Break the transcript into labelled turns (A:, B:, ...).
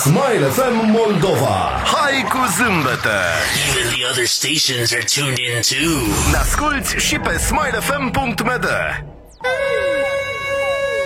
A: Smile FM Moldova.
B: Hai cu zâmbete!
C: Even the other stations are tuned in too.
B: Ne asculti și pe smilefm.md.